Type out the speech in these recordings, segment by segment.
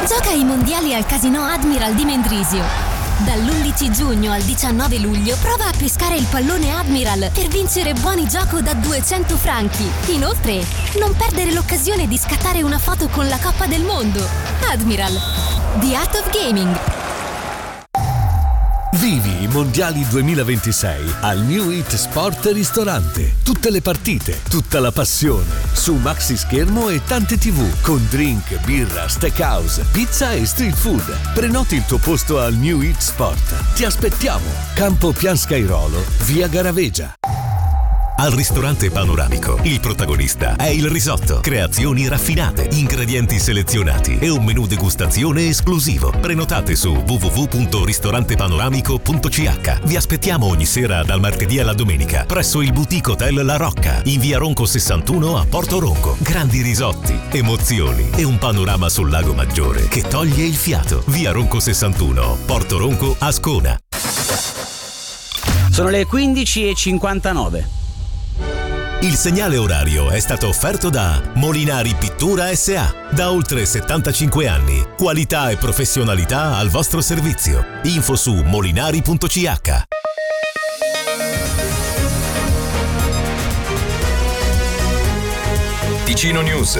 Gioca ai mondiali al Casinò Admiral di Mendrisio. Dall'11 giugno al 19 luglio prova a pescare il pallone Admiral per vincere buoni gioco da 200 franchi. Inoltre, non perdere l'occasione di scattare una foto con la Coppa del Mondo. Admiral, The Art of Gaming. Vivi i Mondiali 2026 al New Hit Sport Ristorante. Tutte le partite, tutta la passione, su maxi schermo e tante TV, con drink, birra, steakhouse, pizza e street food. Prenoti il tuo posto al New Hit Sport. Ti aspettiamo. Campo Pianscairolo, via Garavegia. Al ristorante Panoramico il protagonista è il risotto. Creazioni raffinate, ingredienti selezionati e un menù degustazione esclusivo. Prenotate su www.ristorantepanoramico.ch. Vi aspettiamo ogni sera dal martedì alla domenica presso il Boutique Hotel La Rocca in via Ronco 61 a Porto Ronco. Grandi risotti, emozioni e un panorama sul Lago Maggiore che toglie il fiato. Via Ronco 61, Porto Ronco, Ascona. Sono le 15:59. Il segnale orario è stato offerto da Molinari Pittura S.A. Da oltre 75 anni. Qualità e professionalità al vostro servizio. Info su molinari.ch. Ticino News.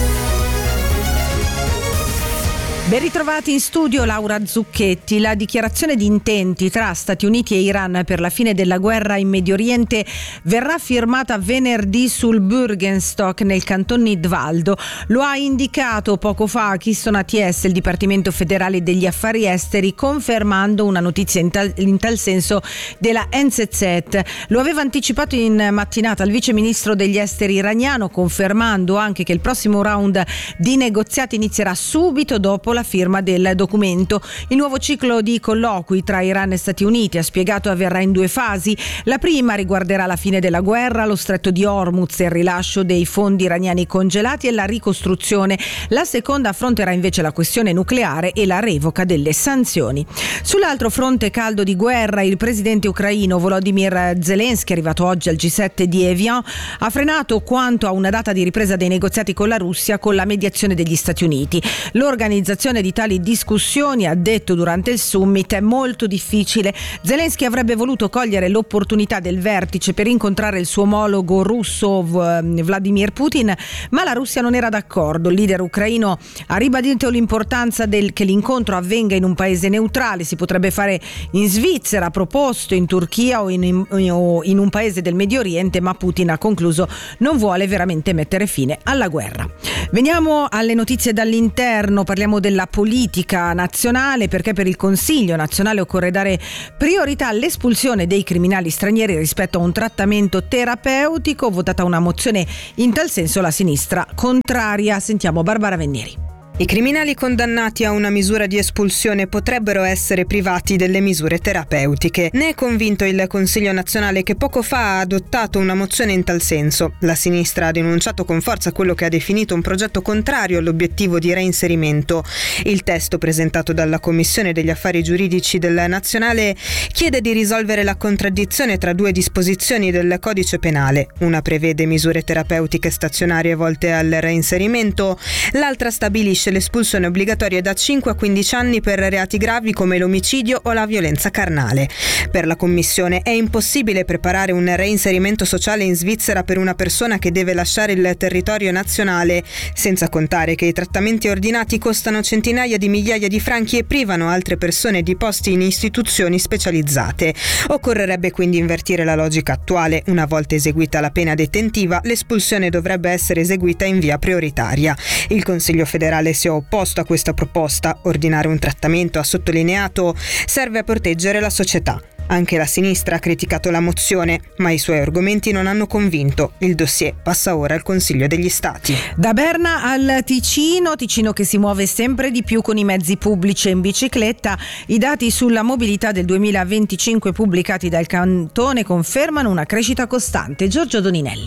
Ben ritrovati in studio Laura Zucchetti. La dichiarazione di intenti tra Stati Uniti e Iran per la fine della guerra in Medio Oriente verrà firmata venerdì sul Bürgenstock nel canton Nidwaldo. Lo ha indicato poco fa Keystone ATS, il Dipartimento Federale degli Affari Esteri, confermando una notizia in tal senso della NZZ. Lo aveva anticipato in mattinata il vice ministro degli esteri iraniano, confermando anche che il prossimo round di negoziati inizierà subito dopo la firma del documento. Il nuovo ciclo di colloqui tra Iran e Stati Uniti, ha spiegato, avverrà in 2 fasi. La prima riguarderà la fine della guerra, lo stretto di Hormuz, il rilascio dei fondi iraniani congelati e la ricostruzione. La seconda affronterà invece la questione nucleare e la revoca delle sanzioni. Sull'altro fronte caldo di guerra, il presidente ucraino Volodymyr Zelensky, arrivato oggi al G7 di Evian, ha frenato quanto a una data di ripresa dei negoziati con la Russia con la mediazione degli Stati Uniti. L'organizzazione di tali discussioni, ha detto durante il summit, è molto difficile. Zelensky avrebbe voluto cogliere l'opportunità del vertice per incontrare il suo omologo russo Vladimir Putin, ma la Russia non era d'accordo. Il leader ucraino ha ribadito l'importanza che l'incontro avvenga in un paese neutrale. Si potrebbe fare in Svizzera, ha proposto, in Turchia o in un paese del Medio Oriente, ma Putin ha concluso non vuole veramente mettere fine alla guerra. Veniamo alle notizie dall'interno. Parliamo della politica nazionale, perché per il Consiglio nazionale occorre dare priorità all'espulsione dei criminali stranieri rispetto a un trattamento terapeutico. Votata una mozione in tal senso, la sinistra contraria. Sentiamo Barbara Vennieri. I criminali condannati a una misura di espulsione potrebbero essere privati delle misure terapeutiche. Ne è convinto il Consiglio nazionale, che poco fa ha adottato una mozione in tal senso. La sinistra ha denunciato con forza quello che ha definito un progetto contrario all'obiettivo di reinserimento. Il testo presentato dalla Commissione degli Affari Giuridici del Nazionale chiede di risolvere la contraddizione tra 2 disposizioni del Codice Penale. Una prevede misure terapeutiche stazionarie volte al reinserimento, l'altra stabilisce l'espulsione obbligatoria da 5 a 15 anni per reati gravi come l'omicidio o la violenza carnale. Per la Commissione è impossibile preparare un reinserimento sociale in Svizzera per una persona che deve lasciare il territorio nazionale, senza contare che i trattamenti ordinati costano centinaia di migliaia di franchi e privano altre persone di posti in istituzioni specializzate. Occorrerebbe quindi invertire la logica attuale. Una volta eseguita la pena detentiva, l'espulsione dovrebbe essere eseguita in via prioritaria. Il Consiglio federale si è opposto a questa proposta. Ordinare un trattamento, ha sottolineato, serve a proteggere la società. Anche la sinistra ha criticato la mozione, ma i suoi argomenti non hanno convinto. Il dossier passa ora al Consiglio degli Stati. Da Berna al Ticino che si muove sempre di più con i mezzi pubblici e in bicicletta. I dati sulla mobilità del 2025 pubblicati dal cantone confermano una crescita costante. Giorgio Doninelli.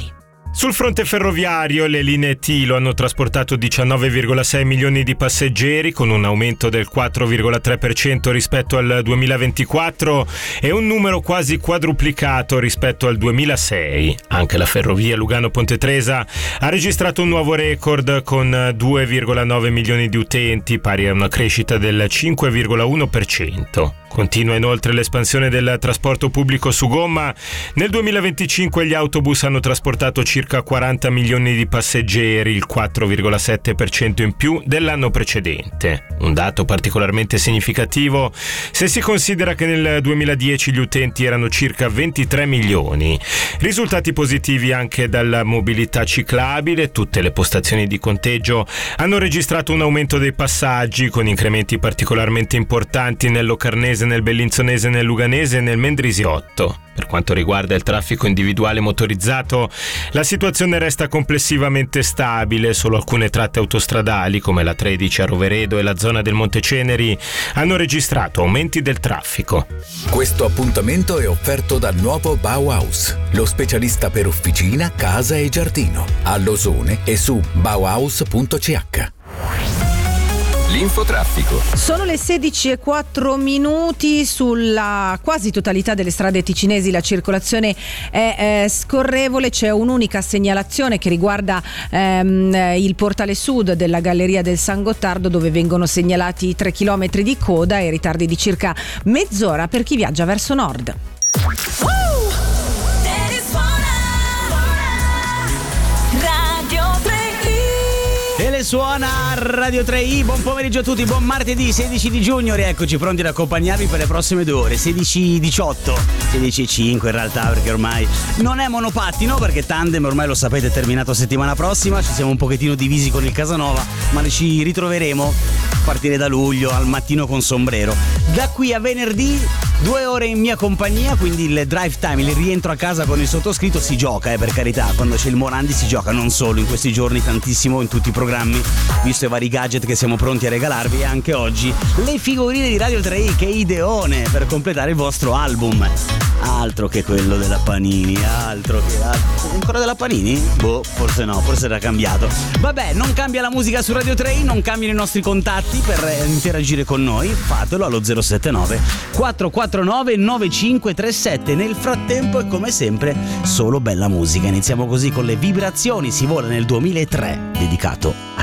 Sul fronte ferroviario le linee Tilo hanno trasportato 19,6 milioni di passeggeri con un aumento del 4,3% rispetto al 2024 e un numero quasi quadruplicato rispetto al 2006. Anche la ferrovia Lugano-Ponte Tresa ha registrato un nuovo record con 2,9 milioni di utenti, pari a una crescita del 5,1%. Continua inoltre l'espansione del trasporto pubblico su gomma. Nel 2025 gli autobus hanno trasportato circa 40 milioni di passeggeri, il 4,7% in più dell'anno precedente. Un dato particolarmente significativo se si considera che nel 2010 gli utenti erano circa 23 milioni. Risultati positivi anche dalla mobilità ciclabile. Tutte le postazioni di conteggio hanno registrato un aumento dei passaggi, con incrementi particolarmente importanti nel Locarnese, nel Bellinzonese, nel Luganese e nel Mendrisiotto. Per quanto riguarda il traffico individuale motorizzato, la situazione resta complessivamente stabile. Solo alcune tratte autostradali, come la 13 a Roveredo e la zona del Monte Ceneri, hanno registrato aumenti del traffico. Questo appuntamento è offerto dal nuovo Bauhaus, lo specialista per officina, casa e giardino, a Losone e su bauhaus.ch. L'infotraffico. Sono le 16:04. Sulla quasi totalità delle strade ticinesi la circolazione è scorrevole. C'è un'unica segnalazione che riguarda il portale sud della Galleria del San Gottardo, dove vengono segnalati 3 chilometri di coda e ritardi di circa mezz'ora per chi viaggia verso nord. Suona Radio 3i, buon pomeriggio a tutti, buon martedì 16 di giugno, rieccoci pronti ad accompagnarvi per le prossime 2 ore, 16:18, 16:05 in realtà, perché ormai non è monopattino, perché Tandem ormai lo sapete è terminato settimana prossima, ci siamo un pochettino divisi con il Casanova, ma ci ritroveremo a partire da luglio al mattino con sombrero. Da qui a venerdì 2 ore in mia compagnia, quindi il drive time, il rientro a casa con il sottoscritto si gioca, per carità, quando c'è il Morandi si gioca, non solo in questi giorni, tantissimo in tutti i programmi, visto i vari gadget che siamo pronti a regalarvi, e anche oggi le figurine di Radio 3i, che ideone per completare il vostro album. Altro che quello della Panini, ancora della Panini? Boh, forse no, forse era cambiato. Vabbè, non cambia la musica su Radio 3i, non cambiano i nostri contatti per interagire con noi, fatelo allo 079 449 9537. Nel frattempo è come sempre solo bella musica. Iniziamo così con le vibrazioni, si vola nel 2003, dedicato a